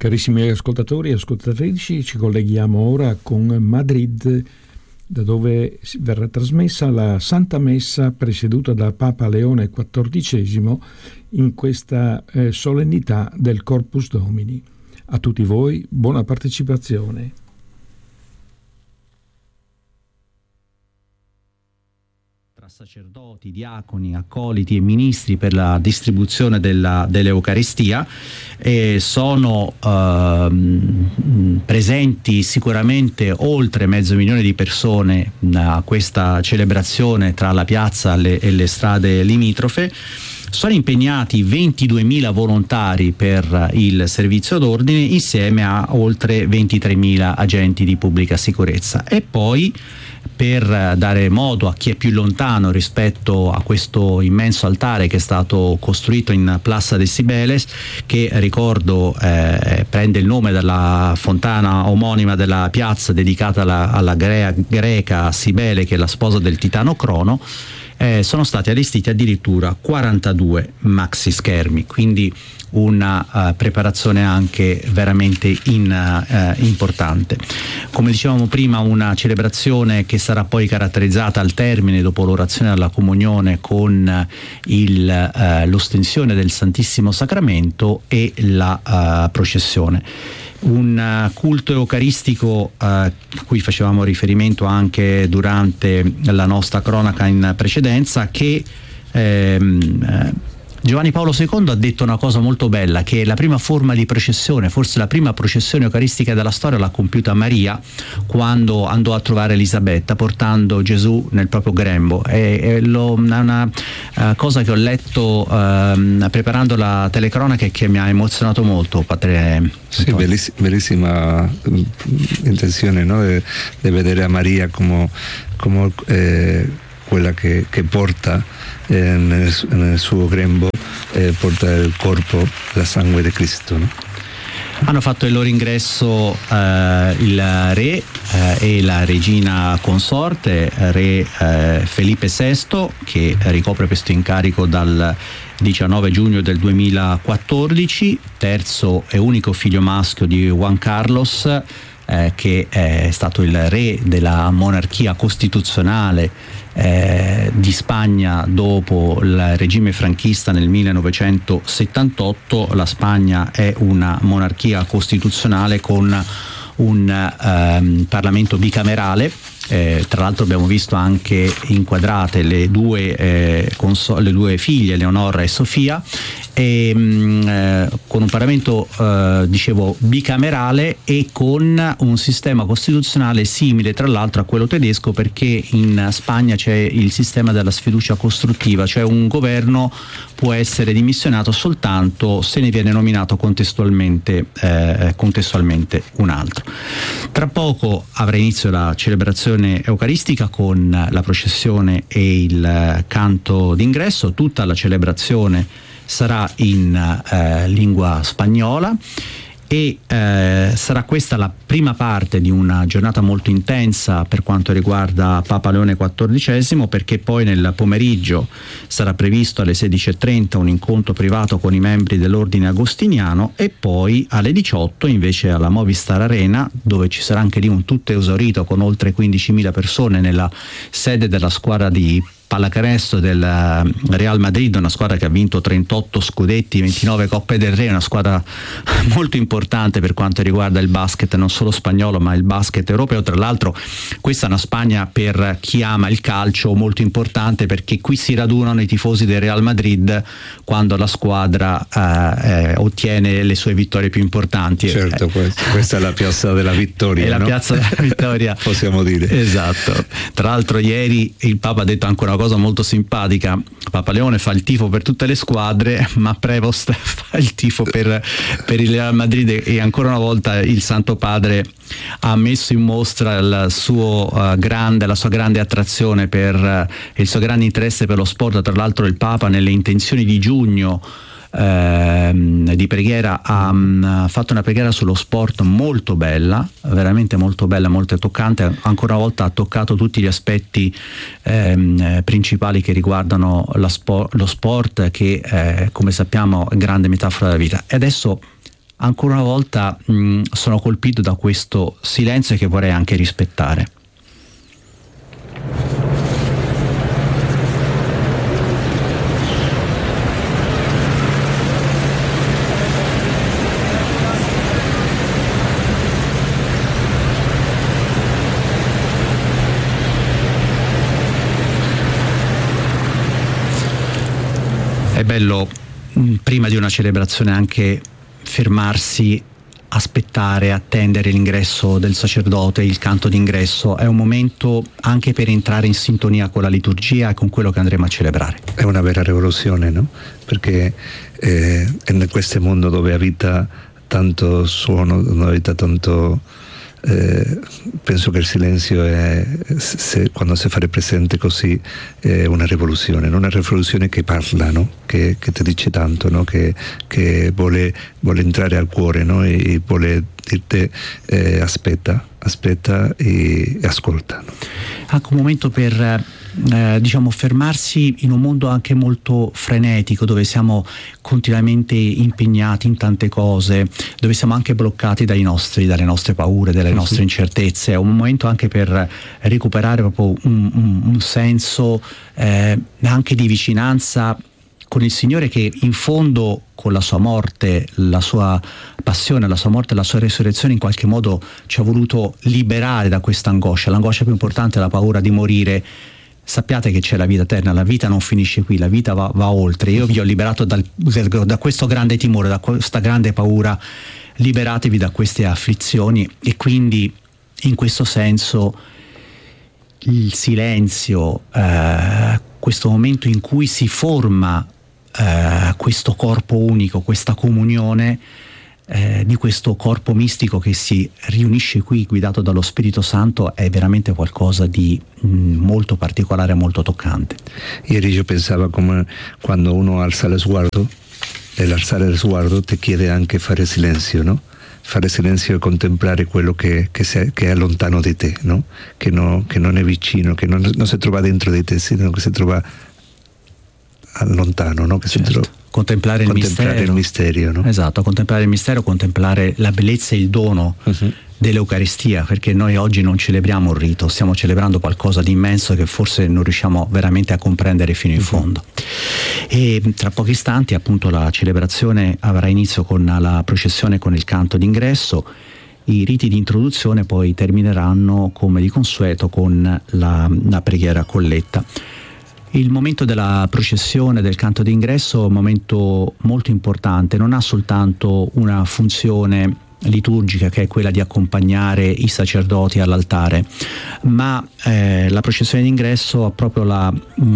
Carissimi ascoltatori e ascoltatrici, ci colleghiamo ora con Madrid, da dove verrà trasmessa la Santa Messa presieduta da Papa Leone XIV in questa solennità del Corpus Domini. A tutti voi buona partecipazione. Sacerdoti, diaconi, accoliti e ministri per la distribuzione dell'Eucaristia sono presenti sicuramente oltre 500.000 di persone a questa celebrazione tra la piazza e le strade limitrofe. Sono impegnati 22.000 volontari per il servizio d'ordine insieme a oltre 23.000 agenti di pubblica sicurezza, e poi per dare modo a chi è più lontano rispetto a questo immenso altare che è stato costruito in Plaza de Cibeles, che ricordo prende il nome dalla fontana omonima della piazza dedicata alla greca Cibele, che è la sposa del titano Crono. Sono stati allestiti addirittura 42 maxi schermi, quindi una preparazione anche veramente importante. Come dicevamo prima, una celebrazione che sarà poi caratterizzata al termine, dopo l'orazione alla comunione, con l'ostensione del Santissimo Sacramento e la processione. Un culto eucaristico a cui facevamo riferimento anche durante la nostra cronaca in precedenza, che Giovanni Paolo II ha detto una cosa molto bella, che la prima forma di processione, forse la prima processione eucaristica della storia, l'ha compiuta Maria quando andò a trovare Elisabetta portando Gesù nel proprio grembo. È una cosa che ho letto preparando la telecronaca e che mi ha emozionato molto, padre. Sì, bellissima intenzione, no? De vedere a Maria come quella che porta nel suo grembo, porta il corpo, la sangue di Cristo, no? Hanno fatto il loro ingresso il re e la regina consorte, re Felipe VI, che ricopre questo incarico dal 19 giugno del 2014, terzo e unico figlio maschio di Juan Carlos, che è stato il re della monarchia costituzionale di Spagna dopo il regime franchista nel 1978. La Spagna è una monarchia costituzionale con un Parlamento bicamerale. Tra l'altro abbiamo visto anche inquadrate le due figlie, Leonora e Sofia, con un Parlamento dicevo bicamerale e con un sistema costituzionale simile tra l'altro a quello tedesco, perché in Spagna c'è il sistema della sfiducia costruttiva, cioè un governo può essere dimissionato soltanto se ne viene nominato contestualmente un altro. Tra poco avrà inizio la celebrazione eucaristica con la processione e il canto d'ingresso. Tutta la celebrazione sarà in lingua spagnola e sarà questa la prima parte di una giornata molto intensa per quanto riguarda Papa Leone XIV, perché poi nel pomeriggio sarà previsto alle 16:30 un incontro privato con i membri dell'ordine agostiniano, e poi alle 18 invece alla Movistar Arena, dove ci sarà anche lì un tutto esaurito con oltre 15.000 persone nella sede della squadra di pallacanestro del Real Madrid, una squadra che ha vinto 38 scudetti, 29 Coppe del Re, una squadra molto importante per quanto riguarda il basket non solo spagnolo ma il basket europeo. Tra l'altro questa è una Spagna, per chi ama il calcio, molto importante, perché qui si radunano i tifosi del Real Madrid quando la squadra ottiene le sue vittorie più importanti. Certo, questa è la piazza della vittoria, è la piazza della vittoria possiamo dire. Esatto. Tra l'altro ieri il Papa ha detto ancora una cosa molto simpatica: Papa Leone fa il tifo per tutte le squadre, ma Prevost fa il tifo per il Real Madrid, e ancora una volta il Santo Padre ha messo in mostra la sua grande attrazione per il suo grande interesse per lo sport. Tra l'altro il Papa nelle intenzioni di giugno di preghiera ha fatto una preghiera sullo sport molto bella, veramente molto bella, molto toccante. Ancora una volta ha toccato tutti gli aspetti principali che riguardano lo sport, che come sappiamo è grande metafora della vita. E adesso ancora una volta sono colpito da questo silenzio che vorrei anche rispettare. È bello prima di una celebrazione anche fermarsi, aspettare, attendere l'ingresso del sacerdote, il canto d'ingresso. È un momento anche per entrare in sintonia con la liturgia e con quello che andremo a celebrare. È una vera rivoluzione, no? Perché in questo mondo dove abita tanto suono, dove abita tanto... penso che il silenzio quando si fa presente così è una rivoluzione che parla, no? che ti dice tanto, no? che vuole entrare al cuore, no? E vuole dirti aspetta e ascolta, no? Anche un momento per fermarsi in un mondo anche molto frenetico, dove siamo continuamente impegnati in tante cose, dove siamo anche bloccati dalle nostre paure, dalle nostre incertezze. È un momento anche per recuperare proprio un senso anche di vicinanza con il Signore, che in fondo con la sua morte, la sua passione, la sua morte e la sua resurrezione in qualche modo ci ha voluto liberare da questa angoscia. L'angoscia più importante è la paura di morire. Sappiate che c'è la vita eterna, la vita non finisce qui, la vita va oltre. Io vi ho liberato da questo grande timore, da questa grande paura. Liberatevi da queste afflizioni. E quindi in questo senso il silenzio, questo momento in cui si forma questo corpo unico, questa comunione di questo corpo mistico che si riunisce qui, guidato dallo Spirito Santo, è veramente qualcosa di molto particolare, molto toccante. Ieri io pensavo come quando uno alza lo sguardo, e l'alzare lo sguardo ti chiede anche fare silenzio, no? Fare silenzio e contemplare quello che è lontano di te, no? Che non è vicino, che non si trova dentro di te, sino che si trova lontano, no? Che certo. si trova. Contemplare il mistero, no? Esatto, contemplare il mistero, contemplare la bellezza e il dono dell'Eucaristia, perché noi oggi non celebriamo un rito, stiamo celebrando qualcosa di immenso che forse non riusciamo veramente a comprendere fino in fondo. E tra pochi istanti appunto la celebrazione avrà inizio con la processione, con il canto d'ingresso. I riti di introduzione poi termineranno come di consueto con la preghiera colletta. Il momento della processione, del canto d'ingresso, è un momento molto importante, non ha soltanto una funzione liturgica che è quella di accompagnare i sacerdoti all'altare, ma la processione d'ingresso ha proprio la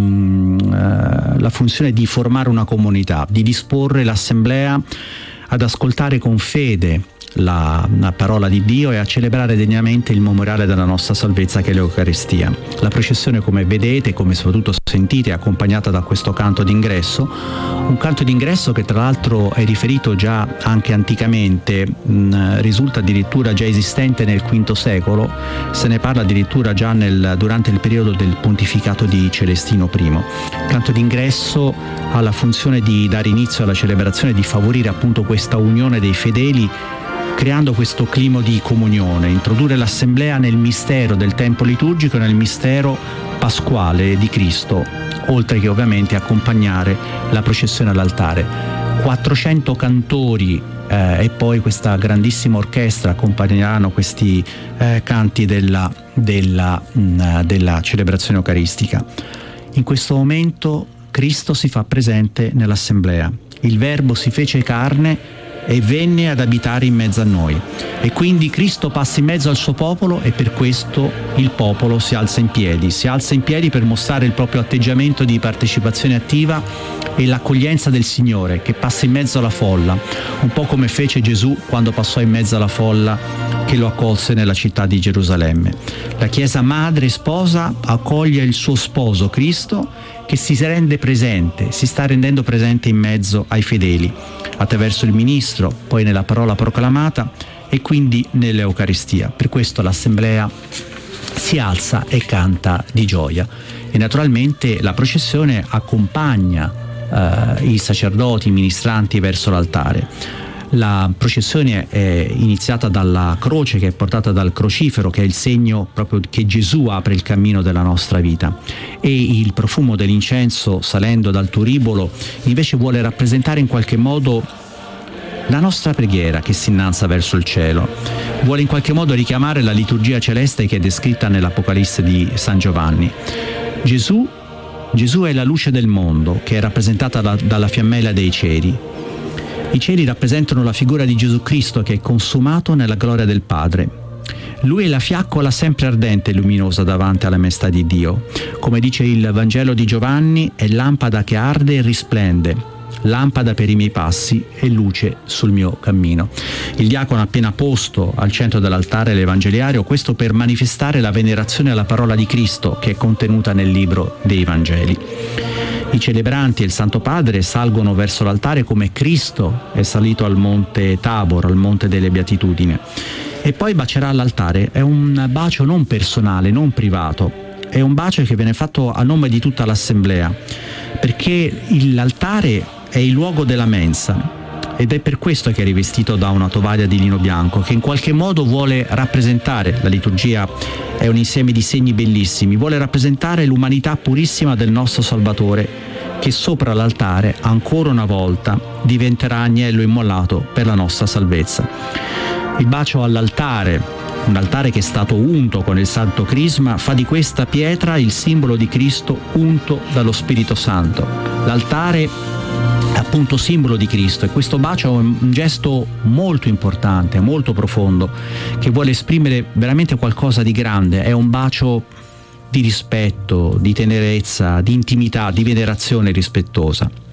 funzione di formare una comunità, di disporre l'assemblea ad ascoltare con fede la parola di Dio e a celebrare degnamente il memoriale della nostra salvezza, che è l'Eucaristia. La processione, come vedete, come soprattutto sentite, è accompagnata da questo canto d'ingresso, un canto d'ingresso che tra l'altro è riferito già anche anticamente, risulta addirittura già esistente nel V secolo, se ne parla addirittura già durante il periodo del pontificato di Celestino I. Il canto d'ingresso ha la funzione di dare inizio alla celebrazione, di favorire appunto questa unione dei fedeli, creando questo clima di comunione, introdurre l'assemblea nel mistero del tempo liturgico e nel mistero pasquale di Cristo, oltre che ovviamente accompagnare la processione all'altare. 400 cantori e poi questa grandissima orchestra accompagneranno questi canti della celebrazione eucaristica. In questo momento Cristo si fa presente nell'assemblea, il Verbo si fece carne e venne ad abitare in mezzo a noi, e quindi Cristo passa in mezzo al suo popolo, e per questo il popolo si alza in piedi per mostrare il proprio atteggiamento di partecipazione attiva e l'accoglienza del Signore, che passa in mezzo alla folla, un po' come fece Gesù quando passò in mezzo alla folla che lo accolse nella città di Gerusalemme. La Chiesa madre e sposa accoglie il suo sposo Cristo, che si rende presente, si sta rendendo presente in mezzo ai fedeli, attraverso il ministro, poi nella parola proclamata e quindi nell'Eucaristia. Per questo l'assemblea si alza e canta di gioia, e naturalmente la processione accompagna i sacerdoti, i ministranti verso l'altare. La processione è iniziata dalla croce, che è portata dal crocifero, che è il segno proprio che Gesù apre il cammino della nostra vita, e il profumo dell'incenso salendo dal turibolo invece vuole rappresentare in qualche modo la nostra preghiera che si innalza verso il cielo, vuole in qualche modo richiamare la liturgia celeste che è descritta nell'Apocalisse di San Giovanni. Gesù è la luce del mondo, che è rappresentata dalla fiammella dei ceri. I ceri rappresentano la figura di Gesù Cristo che è consumato nella gloria del Padre. Lui è la fiaccola sempre ardente e luminosa davanti alla maestà di Dio. Come dice il Vangelo di Giovanni, è lampada che arde e risplende, lampada per i miei passi e luce sul mio cammino. Il diacono ha appena posto al centro dell'altare l'Evangeliario, questo per manifestare la venerazione alla parola di Cristo che è contenuta nel libro dei Vangeli. I celebranti e il Santo Padre salgono verso l'altare come Cristo è salito al monte Tabor, al monte delle Beatitudini, e poi bacerà l'altare. È un bacio non personale, non privato, è un bacio che viene fatto a nome di tutta l'assemblea, perché l'altare è il luogo della mensa, ed è per questo che è rivestito da una tovaglia di lino bianco che in qualche modo vuole rappresentare, la liturgia è un insieme di segni bellissimi, vuole rappresentare l'umanità purissima del nostro Salvatore, che sopra l'altare ancora una volta diventerà agnello immolato per la nostra salvezza. Il bacio all'altare, un altare che è stato unto con il Santo Crisma, fa di questa pietra il simbolo di Cristo unto dallo Spirito Santo. L'altare appunto simbolo di Cristo, e questo bacio è un gesto molto importante, molto profondo, che vuole esprimere veramente qualcosa di grande. È un bacio di rispetto, di tenerezza, di intimità, di venerazione rispettosa.